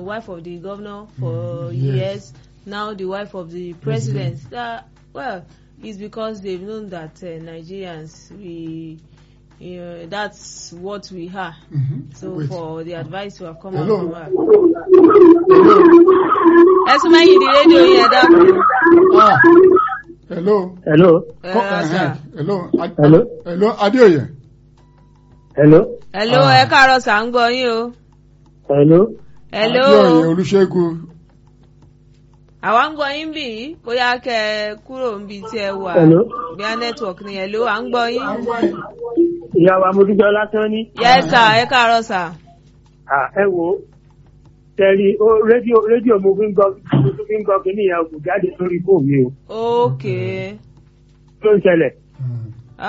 wife of the governor for years, now the wife of the president. Well, it's because they've known that Nigerians, that's what we are. So wait. For the advice we have come out from her. Hello. Hello. Adéoyè. Hello, ẹ káàárọ̀ sà ń gbọ́ yín o. Hello. Adéoyè Olúṣẹ́gun. Àwa ń gbọ́ yín bí bóyá kẹ́ kúrò níbi tí ẹ wà. Bí a network ni hello, à ń gbọ́ yín. Ìyá wa mo dúpẹ́ lásán ní. Yes sir, ẹ káàárọ̀ sà. Ẹ wo tẹ̀lé rédíò mo fi ń gbọ́ kí ní ìyá òkú jáde lórí fóònù mi o. Okay. Ló ń ṣẹlẹ̀.